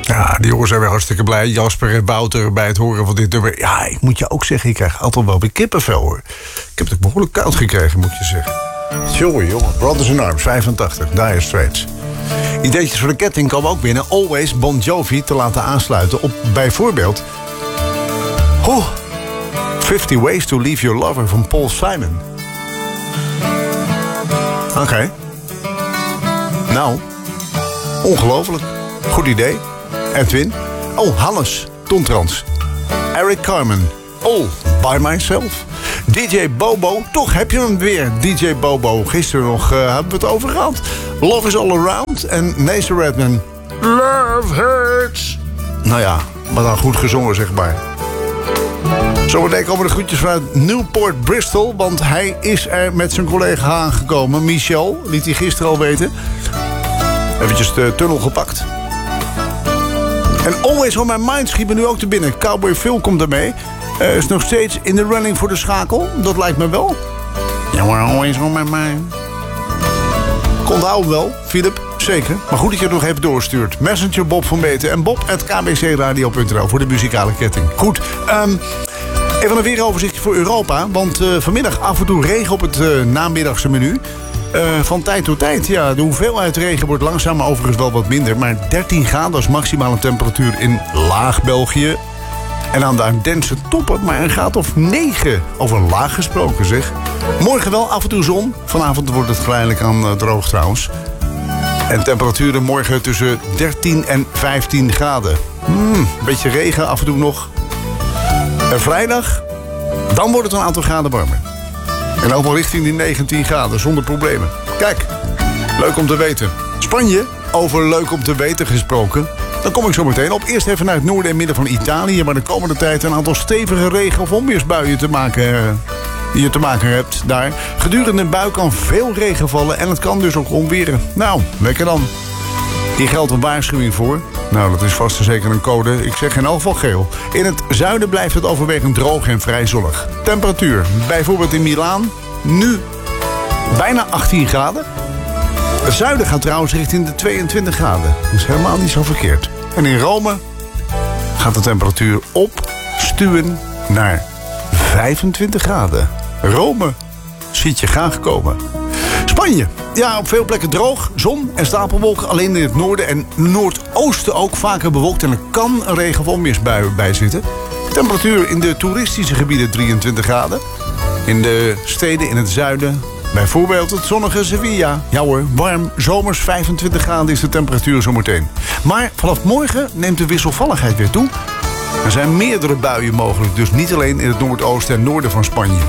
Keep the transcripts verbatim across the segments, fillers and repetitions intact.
Ja, die jongens zijn weer hartstikke blij. Jasper en Wouter bij het horen van dit nummer. Ja, ik moet je ook zeggen, ik krijg altijd wel weer kippenvel, hoor. Ik heb het behoorlijk koud gekregen, moet je zeggen. Jongen, jongen. Brothers in Arms, vijfentachtig. Dire Straits. Ideetjes voor de ketting komen ook binnen. Always Bon Jovi te laten aansluiten op bijvoorbeeld... Oh, fifty Ways to Leave Your Lover van Paul Simon. Oké. Okay. Nou, ongelooflijk. Goed idee. Edwin. Oh, Hannes. Tontrans. Eric Carmen. All by myself. D J Bobo. Toch heb je hem weer. D J Bobo. Gisteren nog uh, hebben we het over gehad. Love is All Around. En Nacer Redman. Love Hurts. Nou ja, maar dan goed gezongen, zeg maar. Zometeen komen de groetjes vanuit Newport, Bristol. Want hij is er met zijn collega aangekomen. Michel, liet hij gisteren al weten. Eventjes de tunnel gepakt. En Always On My Mind schiet me nu ook te binnen. Cowboy Phil komt ermee. Uh, is nog steeds in de running voor de schakel. Dat lijkt me wel. Ja, maar Always On My Mind. Komt houden wel, Philip. Zeker. Maar goed dat je het nog even doorstuurt. Messenger Bob van Beten en bob at k b c radio punt n l voor de muzikale ketting. Goed. Um, even een weeroverzichtje voor Europa. Want uh, vanmiddag af en toe regen op het uh, namiddagse menu. Uh, van tijd tot tijd, ja, de hoeveelheid regen wordt langzaam, maar overigens wel wat minder. Maar dertien graden als maximale temperatuur in Laag-België. En aan de Ardense toppen maar een graad of negen. Over laag gesproken, zeg. Morgen wel af en toe zon. Vanavond wordt het geleidelijk aan uh, droog trouwens. En temperaturen morgen tussen dertien en vijftien graden. Hmm, een beetje regen af en toe nog. En vrijdag, dan wordt het een aantal graden warmer. En ook wel richting die negentien graden, zonder problemen. Kijk, leuk om te weten. Spanje, over leuk om te weten gesproken. Dan kom ik zo meteen op. Eerst even naar het noorden en midden van Italië... waar de komende tijd een aantal stevige regen- of onweersbuien te maken, die je te maken hebt daar. Gedurende een bui kan veel regen vallen en het kan dus ook onweren. Nou, lekker dan. Hier geldt een waarschuwing voor. Nou, dat is vast en zeker een code. Ik zeg in elk geval geel. In het zuiden blijft het overwegend droog en vrij zonnig. Temperatuur, bijvoorbeeld in Milaan, nu bijna achttien graden. Het zuiden gaat trouwens richting de tweeëntwintig graden. Dat is helemaal niet zo verkeerd. En in Rome gaat de temperatuur opstuwen naar vijfentwintig graden. Rome ziet je graag komen. Spanje. Ja, op veel plekken droog, zon en stapelwolken. Alleen in het noorden en noordoosten ook vaker bewolkt. En er kan een regen- of onweersbui bij zitten. Temperatuur in de toeristische gebieden drieëntwintig graden. In de steden in het zuiden, bijvoorbeeld het zonnige Sevilla. Ja hoor, warm, zomers vijfentwintig graden is de temperatuur zometeen. Maar vanaf morgen neemt de wisselvalligheid weer toe. Er zijn meerdere buien mogelijk, dus niet alleen in het noordoosten en noorden van Spanje.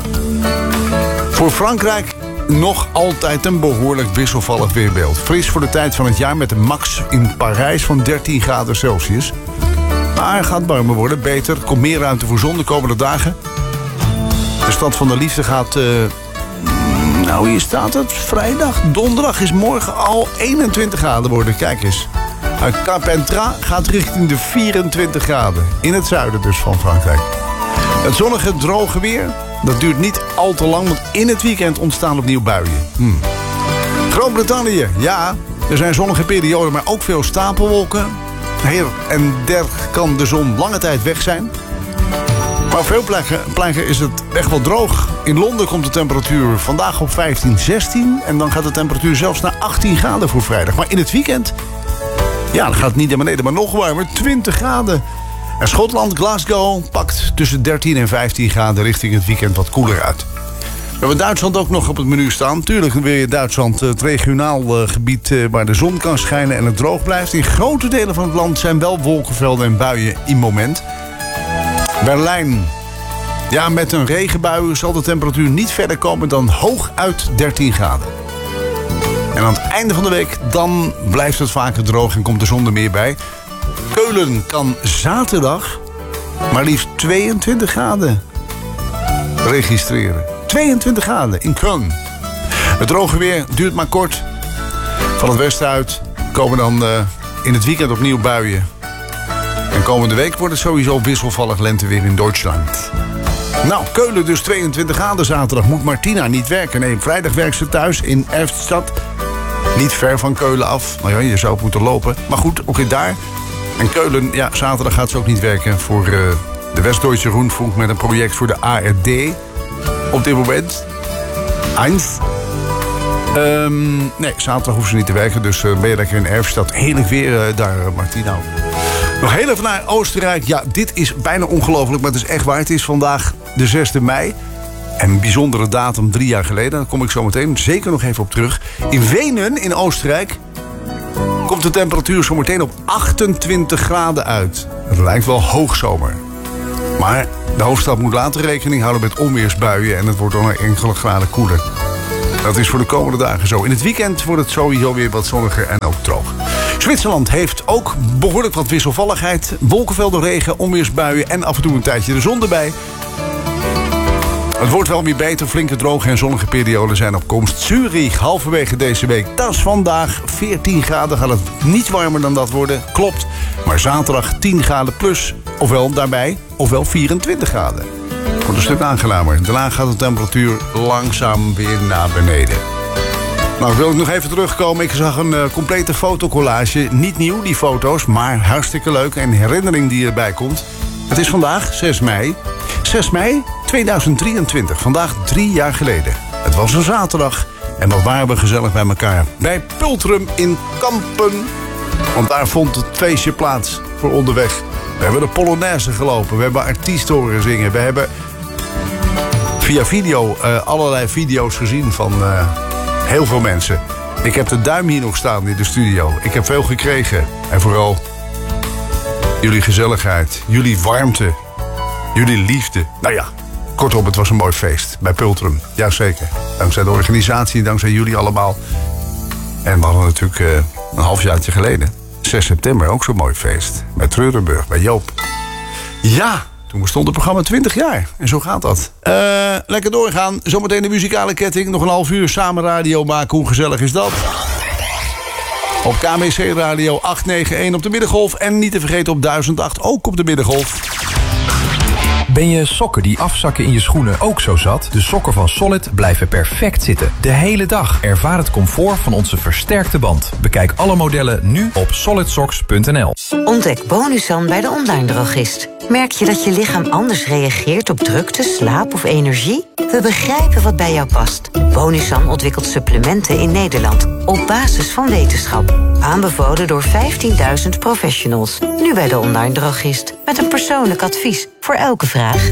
Voor Frankrijk nog altijd een behoorlijk wisselvallig weerbeeld. Fris voor de tijd van het jaar met een max in Parijs van dertien graden Celsius. Maar het gaat warmer worden, beter. Er komt meer ruimte voor zon de komende dagen. De stad van de liefde gaat... Uh, nou, hier staat het. Vrijdag, donderdag is morgen al eenentwintig graden worden. Kijk eens. Uit Carpentras gaat richting de vierentwintig graden. In het zuiden dus van Frankrijk. Het zonnige, droge weer, dat duurt niet al te lang, want in het weekend ontstaan opnieuw buien. Hmm. Groot-Brittannië, ja, er zijn zonnige perioden, maar ook veel stapelwolken. Her en der kan de zon lange tijd weg zijn. Maar op veel plekken, plekken is het echt wel droog. In Londen komt de temperatuur vandaag op vijftien, zestien... en dan gaat de temperatuur zelfs naar achttien graden voor vrijdag. Maar in het weekend, ja, dan gaat het niet naar beneden, maar nog warmer, twintig graden. En Schotland, Glasgow, pakt tussen dertien en vijftien graden richting het weekend wat koeler uit. We hebben Duitsland ook nog op het menu staan. Tuurlijk wil je Duitsland het regionaal gebied waar de zon kan schijnen en het droog blijft. In grote delen van het land zijn wel wolkenvelden en buien in moment. Berlijn. Ja, met een regenbui zal de temperatuur niet verder komen dan hooguit dertien graden. En aan het einde van de week, dan blijft het vaker droog en komt de zon er meer bij. Keulen kan zaterdag maar liefst tweeëntwintig graden registreren. tweeëntwintig graden in Köln. Het droge weer duurt maar kort. Van het westen uit komen dan uh, in het weekend opnieuw buien. En komende week wordt het sowieso wisselvallig lenteweer in Duitsland. Nou, Keulen dus tweeëntwintig graden zaterdag. Moet Martina niet werken. Nee, vrijdag werkt ze thuis in Erftstad. Niet ver van Keulen af. Nou ja, je zou moeten lopen. Maar goed, ook in daar. En Keulen, ja, zaterdag gaat ze ook niet werken voor uh, de West-Duitse Rundfunk met een project voor de A R D. Op dit moment. Eins. Um, nee, zaterdag hoeft ze niet te werken, dus uh, ben je lekker in Erfstad. Heerlijk weer uh, daar, uh, Martino. Nog heel even naar Oostenrijk. Ja, dit is bijna ongelooflijk, maar het is echt waar. Het is vandaag de zesde mei. En een bijzondere datum, drie jaar geleden. Daar kom ik zo meteen zeker nog even op terug. In Wenen, in Oostenrijk, komt de temperatuur zo meteen op achtentwintig graden uit. Het lijkt wel hoogzomer. Maar de hoofdstad moet later rekening houden met onweersbuien en het wordt dan enkele graden koeler. Dat is voor de komende dagen zo. In het weekend wordt het sowieso weer wat zonniger en ook droog. Zwitserland heeft ook behoorlijk wat wisselvalligheid. Wolkenvelden, regen, onweersbuien en af en toe een tijdje de zon erbij. Het wordt wel weer beter. Flinke droge en zonnige perioden zijn op komst. Zurich, halverwege deze week. Dat is vandaag veertien graden. Gaat het niet warmer dan dat worden. Klopt. Maar zaterdag tien graden plus. Ofwel daarbij, ofwel vierentwintig graden. Wordt een stuk aangenamer. Daarna gaat de temperatuur langzaam weer naar beneden. Nou, wil ik nog even terugkomen. Ik zag een uh, complete fotocollage. Niet nieuw, die foto's, maar hartstikke leuk. En herinnering die erbij komt. Het is vandaag zes mei. zes mei tweeduizend drieëntwintig. Vandaag drie jaar geleden. Het was een zaterdag. En wat waren we gezellig bij elkaar. Bij Pultrum in Kampen. Want daar vond het feestje plaats voor onderweg. We hebben de Polonaise gelopen. We hebben artiesten horen zingen. We hebben via video uh, allerlei video's gezien van uh, heel veel mensen. Ik heb de duim hier nog staan in de studio. Ik heb veel gekregen. En vooral jullie gezelligheid, jullie warmte, jullie liefde. Nou ja, kortom, het was een mooi feest bij Pultrum. Jazeker. Dankzij de organisatie, dankzij jullie allemaal. En we hadden natuurlijk uh, een halfjaartje geleden, zes september, ook zo'n mooi feest. Bij Treurenburg, bij Joop. Ja, toen bestond het programma twintig jaar. En zo gaat dat. Uh, lekker doorgaan. Zometeen de muzikale ketting. Nog een half uur samen radio maken. Hoe gezellig is dat? Op K B C Radio acht negen een op de middengolf. En niet te vergeten op duizend acht ook op de middengolf. Ben je sokken die afzakken in je schoenen ook zo zat? De sokken van Solid blijven perfect zitten. De hele dag. Ervaar het comfort van onze versterkte band. Bekijk alle modellen nu op solid socks punt n l. Ontdek Bonusan bij de online drogist. Merk je dat je lichaam anders reageert op drukte, slaap of energie? We begrijpen wat bij jou past. Bonusan ontwikkelt supplementen in Nederland op basis van wetenschap. Aanbevolen door vijftienduizend professionals. Nu bij de online drogist. Met een persoonlijk advies voor elke vraag.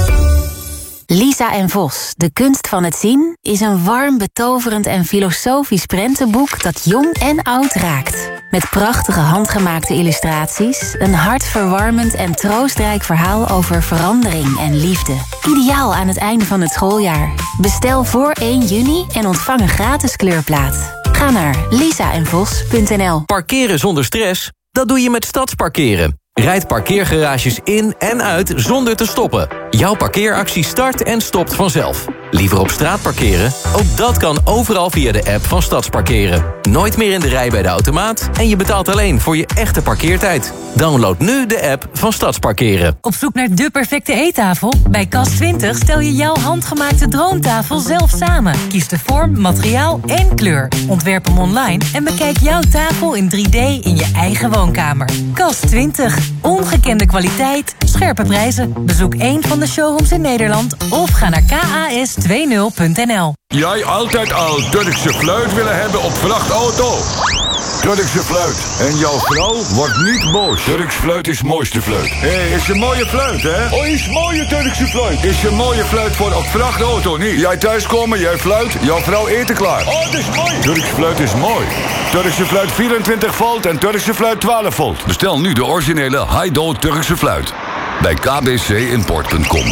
Lisa en Vos, de kunst van het zien, is een warm, betoverend en filosofisch prentenboek dat jong en oud raakt. Met prachtige handgemaakte illustraties, een hartverwarmend en troostrijk verhaal over verandering en liefde. Ideaal aan het einde van het schooljaar. Bestel voor één juni en ontvang een gratis kleurplaat. Ga naar lisa en vos punt n l. Parkeren zonder stress? Dat doe je met Stadsparkeren. Rijd parkeergarages in en uit zonder te stoppen. Jouw parkeeractie start en stopt vanzelf. Liever op straat parkeren? Ook dat kan overal via de app van Stadsparkeren. Nooit meer in de rij bij de automaat en je betaalt alleen voor je echte parkeertijd. Download nu de app van Stadsparkeren. Op zoek naar de perfecte eettafel? Bij Kast twintig stel je jouw handgemaakte droomtafel zelf samen. Kies de vorm, materiaal en kleur. Ontwerp hem online en bekijk jouw tafel in drie D in je eigen woonkamer. Kast twintig. Ongekende kwaliteit, scherpe prijzen. Bezoek één van de showrooms in Nederland of ga naar k a s twintig punt n l. Jij altijd al Turkse fluit willen hebben op vrachtauto? Turkse fluit. En jouw vrouw wordt niet boos. Turks fluit is mooiste fluit. Hé, hey, is een mooie fluit, hè? Oh, is mooie Turkse fluit. Is een mooie fluit voor op vrachtauto, niet? Jij thuiskomen, jij fluit, jouw vrouw eten klaar. Oh, dat is mooi. Turks fluit is mooi. Turkse fluit vierentwintig volt en Turkse fluit twaalf volt. Bestel nu de originele Haido Turkse fluit. Bij k b c import punt com.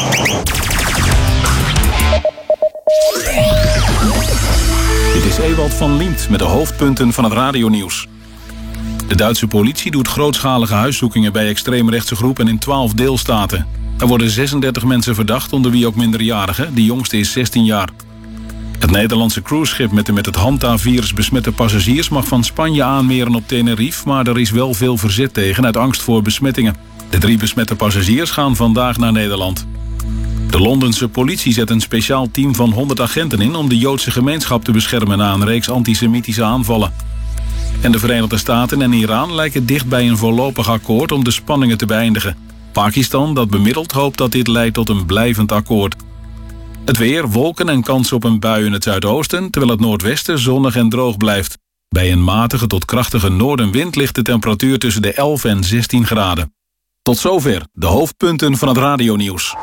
Dit is Ewald van Liemt met de hoofdpunten van het radionieuws. De Duitse politie doet grootschalige huiszoekingen bij extreemrechtse groepen in twaalf deelstaten. Er worden zesendertig mensen verdacht, onder wie ook minderjarigen. De jongste is zestien jaar. Het Nederlandse cruiseschip met de met het Hanta-virus besmette passagiers mag van Spanje aanmeren op Tenerife, maar er is wel veel verzet tegen uit angst voor besmettingen. De drie besmette passagiers gaan vandaag naar Nederland. De Londense politie zet een speciaal team van honderd agenten in om de Joodse gemeenschap te beschermen na een reeks antisemitische aanvallen. En de Verenigde Staten en Iran lijken dicht bij een voorlopig akkoord om de spanningen te beëindigen. Pakistan, dat bemiddelt, hoopt dat dit leidt tot een blijvend akkoord. Het weer, wolken en kans op een bui in het zuidoosten, terwijl het noordwesten zonnig en droog blijft. Bij een matige tot krachtige noordenwind ligt de temperatuur tussen de elf en zestien graden. Tot zover de hoofdpunten van het radionieuws.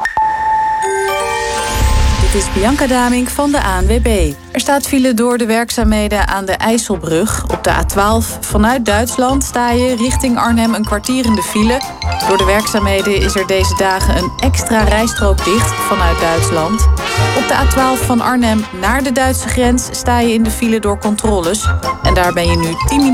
Dit is Bianca Damink van de A N W B. Er staat file door de werkzaamheden aan de IJsselbrug. Op de A twaalf vanuit Duitsland sta je richting Arnhem een kwartier in de file. Door de werkzaamheden is er deze dagen een extra rijstrook dicht vanuit Duitsland. Op de A twaalf van Arnhem naar de Duitse grens sta je in de file door controles. En daar ben je nu tien minuten.